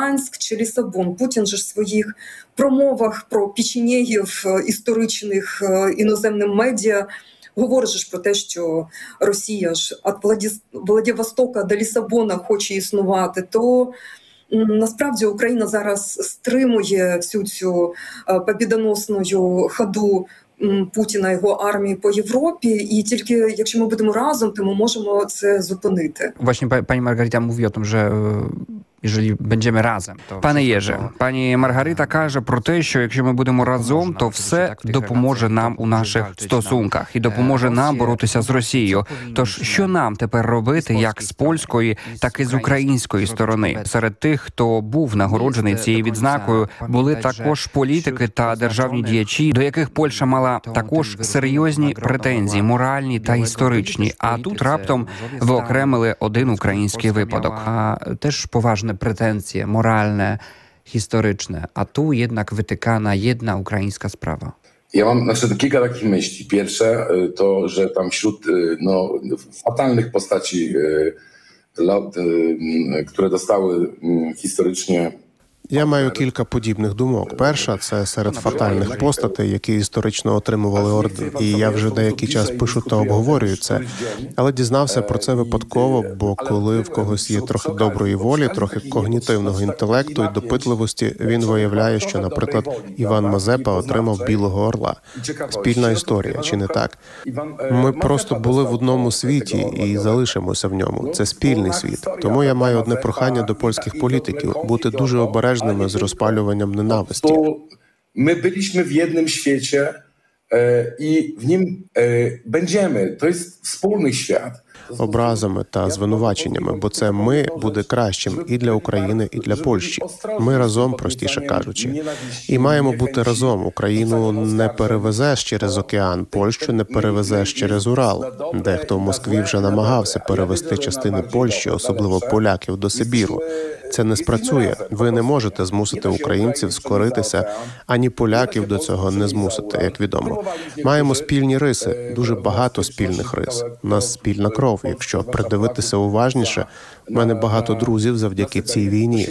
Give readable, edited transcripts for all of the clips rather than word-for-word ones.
Гданськ чи Лісабон. Путін же ж в своїх промовах про печенєгів історичних іноземним медіа говорить ж про те, що Росія ж від Владивостока до Лісабона хоче існувати, то насправді Україна зараз стримує всю цю побідоносну ходу Путіна, його армії по Європі, і тільки якщо ми будемо разом, то ми можемо це зупинити. Właśnie pani Margarita mówi o tym, że jeżeli będziemy razem, to... Пане Єже, пані Маргарита каже про те, що якщо ми будемо разом, то все допоможе нам у наших стосунках і допоможе нам боротися з Росією. Тож, що нам тепер робити як з польської, так і з української сторони? Серед тих, хто був нагороджений цією відзнакою, були також політики та державні діячі, до яких Польща мала також серйозні претензії, моральні та історичні. А тут раптом виокремили один український випадок. А теж поважне pretensje moralne, historyczne, a tu jednak wytykana jedna ukraińska sprawa. Ja mam kilka takich myśli. Pierwsze to, że tam wśród fatalnych postaci, które dostały historycznie. Я маю кілька подібних думок. Перша – це серед фатальних постатей, які історично отримували орден. І я вже деякий час пишу та обговорюю це. Але дізнався про це випадково, бо коли в когось є трохи доброї волі, трохи когнітивного інтелекту і допитливості, він виявляє, що, наприклад, Іван Мазепа отримав Білого Орла. Спільна історія, чи не так? Ми просто були в одному світі і залишимося в ньому. Це спільний світ. Тому я маю одне прохання до польських політиків – бути дуже обережними з розпалюванням ненависті. Ми byliśmy w jednym świecie i w nim będziemy. To jest wspólny świat. Образами та звинуваченнями, бо це «ми» буде кращим і для України, і для Польщі. Ми разом, простіше кажучи. І маємо бути разом. Україну не перевезеш через океан, Польщу не перевезеш через Урал. Дехто в Москві вже намагався перевести частини Польщі, особливо поляків, до Сибіру. Це не спрацює. Ви не можете змусити українців скоритися, ані поляків до цього не змусити, як відомо. Маємо спільні риси, дуже багато спільних рис. У нас спільна кров. Якщо придивитися уважніше, в мене багато друзів завдяки цій війні.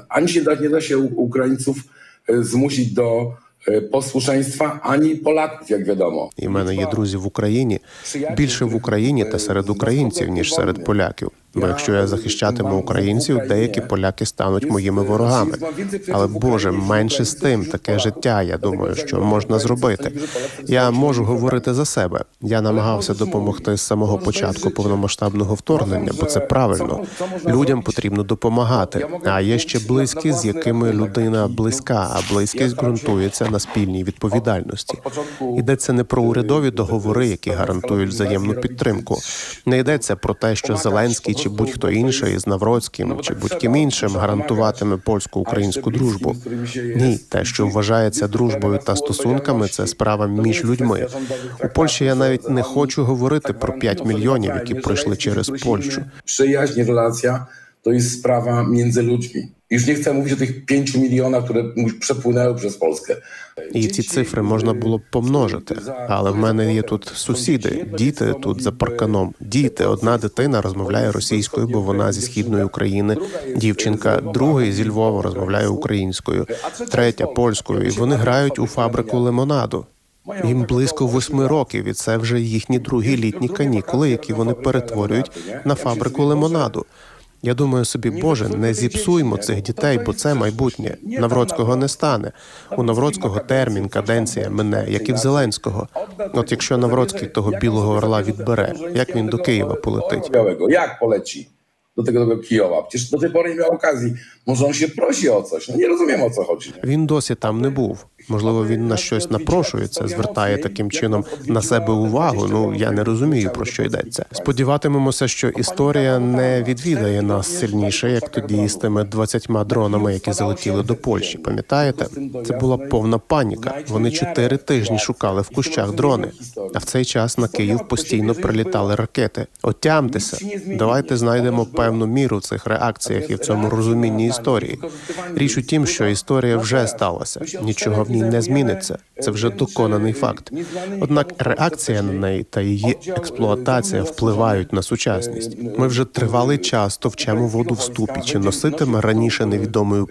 Nie da się Ukraińców zmusić do posłuszeństwa, ani Polaków, jak wiadomo. І в мене є друзі в Україні, більше в Україні та серед українців, ніж серед поляків. Бо якщо я захищатиму українців, деякі поляки стануть моїми ворогами. Але, Боже, менше з тим, таке життя, я думаю, що можна зробити. Я можу говорити за себе. Я намагався допомогти з самого початку повномасштабного вторгнення, бо це правильно. Людям потрібно допомагати. А є ще близькі, з якими людина близька, а близькість ґрунтується на спільній відповідальності. Йдеться не про урядові договори, які гарантують взаємну підтримку. Не йдеться про те, що Зеленський чи будь-хто інший з Навроцьким, чи будь-ким іншим гарантуватиме польсько-українську дружбу. Ні, те, що вважається дружбою та стосунками, це справа між людьми. У Польщі я навіть не хочу говорити про 5 мільйонів, які пройшли через Польщу. Przyjaźń, relacja to jest sprawa między ludźmi. Już nie chcę mówić o tych 5 milionach, które przepłynęły przez Polskę. І ці цифри можна було б помножити. Але в мене є тут сусіди, діти тут за парканом. Діти, одна дитина розмовляє російською, бо вона зі Східної України. Дівчинка, другий зі Львова розмовляє українською. Третя – польською. І вони грають у фабрику лимонаду. Їм близько 8 років, і це вже їхні другі літні канікули, які вони перетворюють на фабрику лимонаду. Я думаю собі, Боже, не зіпсуймо цих дітей, бо це майбутнє. Навроцького не стане. У Навроцького термін, каденція мине, як і в Зеленського. От якщо Навроцький того Білого Орла відбере, як він до Києва полетить? Як полечі до tego Kijowa? Przecież do tej pory nie miał okazji. Może on się prosi o coś. No nie rozumiem, o co chodzi. Він досі там не був. Можливо, він на щось напрошується, звертає таким чином на себе увагу. Ну, я не розумію, про що йдеться. Сподіватимемося, що історія не відвідає нас сильніше, як тоді з тими 20 дронами, які залетіли до Польщі. Пам'ятаєте? Це була повна паніка. Вони 4 тижні шукали в кущах дрони. А в цей час на Київ постійно прилітали ракети. Отямтеся. Давайте знайдемо певну міру в цих реакціях і в цьому розумінні історії. Річ у тім, що історія вже сталася. Нічого в ній не зміниться. Це вже доконаний факт. Однак реакція на неї та її експлуатація впливають на сучасність. Ми вже тривалий час товчемо воду в ступі, чи носитиме раніше невідомою